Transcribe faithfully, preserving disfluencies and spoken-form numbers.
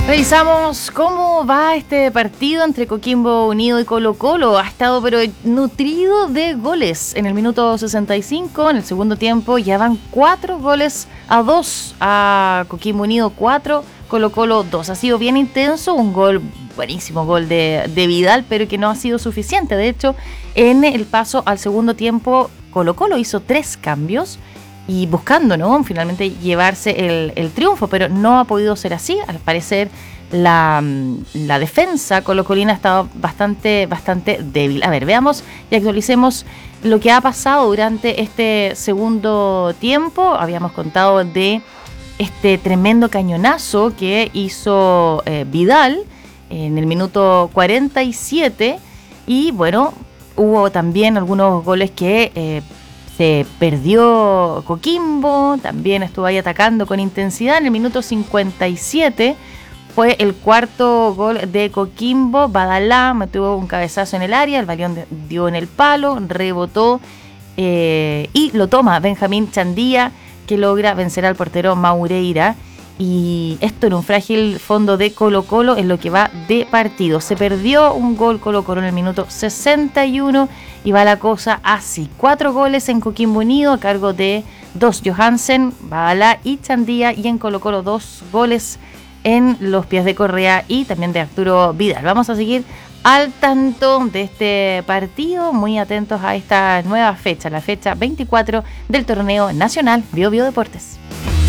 Revisamos cómo va este partido entre Coquimbo Unido y Colo-Colo. Ha estado pero nutrido de goles. En el minuto sesenta y cinco, en el segundo tiempo, ya van cuatro goles a dos a Coquimbo Unido, cuatro, Colo-Colo dos. Ha sido bien intenso, un gol, buenísimo gol de, de Vidal, pero que no ha sido suficiente. De hecho, en el paso al segundo tiempo, Colo-Colo hizo tres cambios y buscando, ¿no?, finalmente llevarse el, el triunfo, pero no ha podido ser así. Al parecer la, la defensa colocolina ha estado bastante, bastante débil. A ver, veamos y actualicemos lo que ha pasado durante este segundo tiempo. Habíamos contado de este tremendo cañonazo que hizo eh, Vidal en el minuto cuarenta y siete, y bueno, hubo también algunos goles que eh, se perdió Coquimbo, también estuvo ahí atacando con intensidad. En el minuto cincuenta y siete fue el cuarto gol de Coquimbo. Badalá metió un cabezazo en el área, el balón dio en el palo, rebotó eh, y lo toma Benjamín Chandía, que logra vencer al portero Maureira. Y esto en un frágil fondo de Colo-Colo en lo que va de partido. Se perdió un gol Colo-Colo en el minuto sesenta y uno y va la cosa así. Cuatro goles en Coquimbo Unido a cargo de dos Johansen, Badalá y Chandía, y en Colo-Colo dos goles en los pies de Correa y también de Arturo Vidal. Vamos a seguir al tanto de este partido, muy atentos a esta nueva fecha, la fecha veinticuatro del torneo nacional Bio Bio Deportes.